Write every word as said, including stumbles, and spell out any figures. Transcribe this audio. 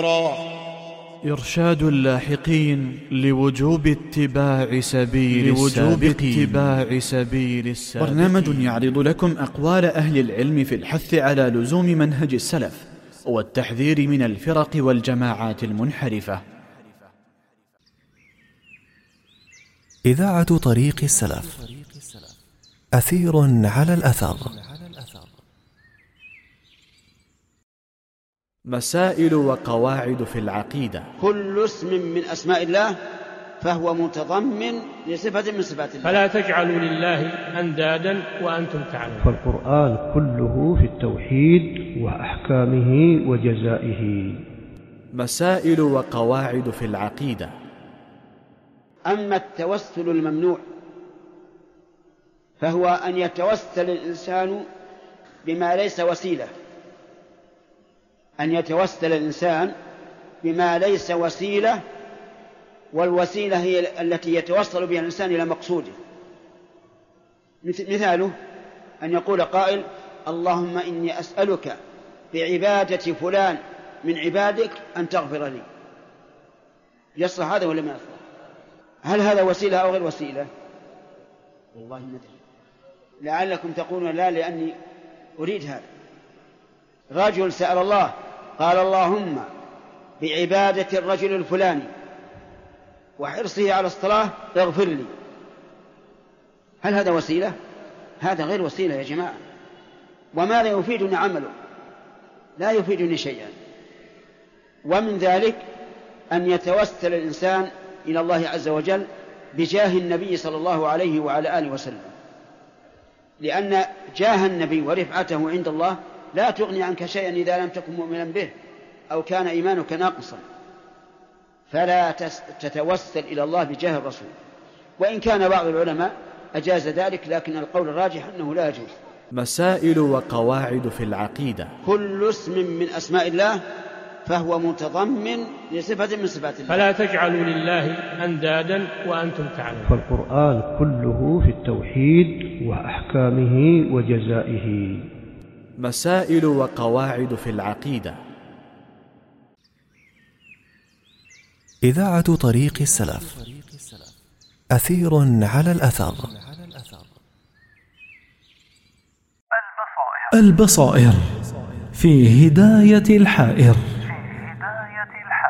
إرشاد اللاحقين لوجوب اتباع سبيل لوجوب اتباع سبيل السابقين. برنامج يعرض لكم أقوال أهل العلم في الحث على لزوم منهج السلف والتحذير من الفرق والجماعات المنحرفة. إذاعة طريق السلف، أثير على الأثر. مسائل وقواعد في العقيدة. كل اسم من أسماء الله فهو متضمن لصفة من صفات الله، فلا تجعلوا لله أندادا وأنتم تعلمون. فالقرآن كله في التوحيد وأحكامه وجزائه. مسائل وقواعد في العقيدة. أما التوسل الممنوع فهو أن يتوسل الإنسان بما ليس وسيلة، أن يتوسل الإنسان بما ليس وسيلة، والوسيلة هي التي يتوصل بها الإنسان إلى مقصوده. مثاله أن يقول قائل: اللهم إني أسألك بعبادة فلان من عبادك أن تغفر لي. يصلح هذا ولا ما يصلح؟ هل هذا وسيلة أو غير وسيلة؟ والله ما أدري، لعلكم تقولون لا لأني أريد هذا. رجل سأل الله قال: اللهم بعبادة الرجل الفلاني وحرصه على الصلاة اغفر لي. هل هذا وسيلة؟ هذا غير وسيلة يا جماعة. وماذا يفيدني عمله؟ لا يفيدني شيئا. ومن ذلك أن يتوسل الإنسان إلى الله عز وجل بجاه النبي صلى الله عليه وعلى آله وسلم، لأن جاه النبي ورفعته عند الله لا تغني عنك شيئا إذا لم تكن مؤمنا به أو كان إيمانك ناقصا. فلا تتوسل إلى الله بجاه الرسول، وإن كان بعض العلماء أجاز ذلك، لكن القول الراجح أنه لا يجوز. مسائل وقواعد في العقيدة. كل اسم من أسماء الله فهو متضمن لصفة من صفات الله، فلا تجعلوا لله أندادا وأنتم تعلمون. فالقرآن كله في التوحيد وأحكامه وجزائه. مسائل وقواعد في العقيدة. إذاعة طريق السلف، أثير على الأثر. البصائر في هداية الحائر.